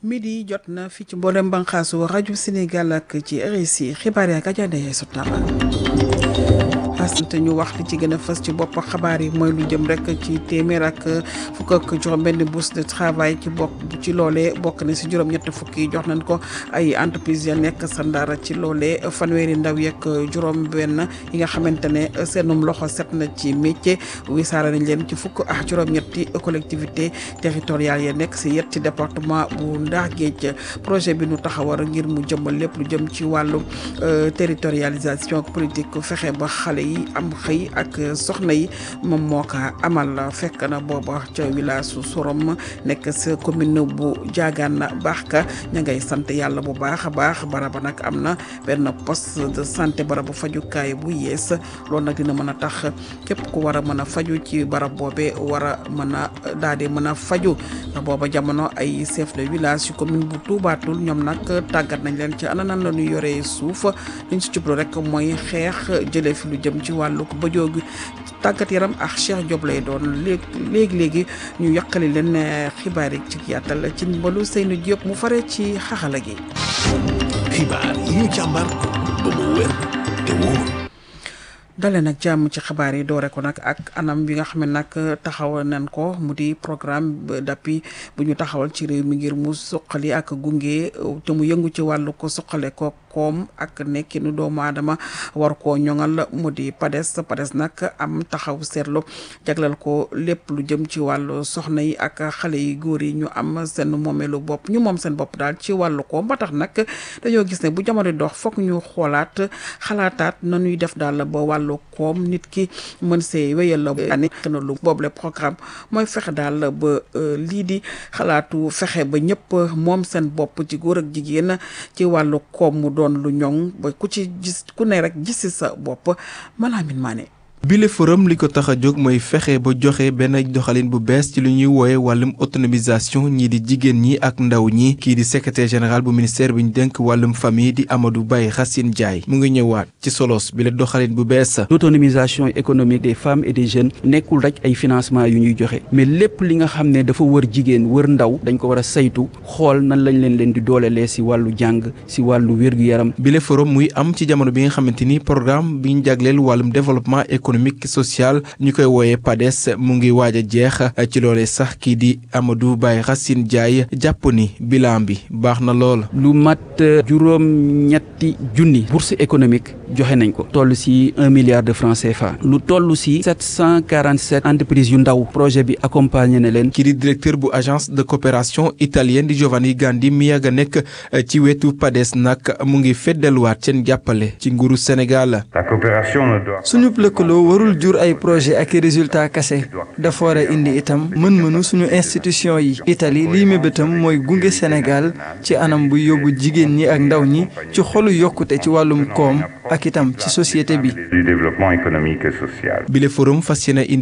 midi jot na fii ci mboolem banqaasu rajo Sénégal ak ci RSI xibaar yi ak Adja Ndeye Soutaba te ñu wax li ci gën a fës ci bopp xabaar yi mooy lu jëm rek ci téeméer ak fukk ak juróom-benn bourse de travail ci loolee bokk na si juróom-ñett fukk yi jox nañ ko ay entreprise ya nekk sa Ndar ci loolee fanweeri ndaw yeeg juróom-benn yi nga xamante ne seenum loxo set na ci métier wisaara nañ leen ci fukk ak juróom-ñetti collectivité territoriale ya nekk si yet ci département bu Ndar Géej projet bi nu taxawar ngir mu jëmmal lépp lu jëm ci wàllu territorialisation politique fexe ba xale yi am xëy ak soxna yi moom moo ko amal fekk na booba ca village su Sorom nekk sa commune bu Diagane Barka ña ngay sant yàlla bu baax a baax baraba nag am na benn poste de santé barabu fajukaay bu yees loolu nag dina mën a tax képp ku war a mën a faju ci barab boobe war a mën a daal di mën a faju ndax booba jamono ay chef de village yu commune bu Toubatoul ñoom nag tàggat nañ leen ci ana nan la ñu yoree suuf liñ si jublu rek mooy xeex jëlee fi lu jëm ci wàllu ko bëjoogi tàggat yaram ak Cheikh Diop lay doon léegi ñu yàqali leen xibaar yi ci yàttal ci mbalu Seynou Diop mu fare ci xaxala gi xibaar yi ñu càmbar ba mu wér te wóor dale nag jàmm ci xabaar yi doore ko nag ak anam bi nga xam ne nag taxawal nañ ko mu di programme d'appui bu ñu taxawal ci réew mi ngir mu suqali ak gunge te mu yëngu ci wàllu ko suqale ko koom ak nekkinu doomu aadama war koo ñoŋal mu di PADES nag am taxaw seetlu jaglal ko lépp lu jëm ci wàllu soxna yi ak xale yi góor yi ñu am seen moomeelu bopp ñu moom seen bopp daal ci wàllu koom ba tax nag dañoo gis ne bu jamono dox foog ñu xoolaat xalaataat nañuy def daal ba wàllu koom nit ki mën see wéyal la nekk na lu boobule programme mooy fexe daal ba lii di xalaatu fexe ba ñëpp moom seen bopp ci góor ak jigéen ci wàllu koom mu doon lu ñoŋ ba ku ci gis ku ne rek gis sa bopp Malamine Mané. bile forum li ko tax a jóg mooy fexe ba joxe benn doxalin bu bees ci lu ñuy wooye wàllum autonomisation ñii di jigéen ñi ak ndaw ñi kii di secrétaire général bu ministère bi ñu dénk wàllum famille di Amadou Baye Racine Ndiaye mu ngi ñëwaat ci solos bile doxalin bu bees. l'autonomisation économique des femmes et des jeunes nekkul rek ay financement yu ñuy joxe mais lépp li nga xam ne dafa wër jigéen wër ndaw dañ ko war a saytu xool nan lañ leen di doolelee si wàllu jàng si wàllu wér-gu-yaram. bile forum muy am ci jamono bi nga xamante ni programme bi ñu jagleel wàllum développement économique social ñu koy wooyee PADES mu ngi waaj a jeex ci loolee sax kii di Amadou Baye Racine Ndiaye jàpp ni bilan bi baax na lool. lu mat juróom-ñetti junni bourse économique joxe nañ ko toll si 1 milliard de francs CFA lu toll si 747 entreprises yu ndaw projet bi accompagné na leen. kii di directeur bu agence de coopération italienne di Giovanni Gandi mi yàgg a nekk ci wetu PADES nag mu ngi feddeluwaat seen jàppale ci nguuru Sénégal. La coopération ne doit suñu lëkkaloo warul jur ay projet ak résultat kase dafa war a indi itam mën-mënu suñu institution yi. Italie liy mébétam mooy gunge Sénégal ci anam bu yóbbu jigéen ñi ak ndaw ñi ci xolu yokkute ci wàllum koom ak itam ci société bi. du développement économique et social. bile forum fas yéene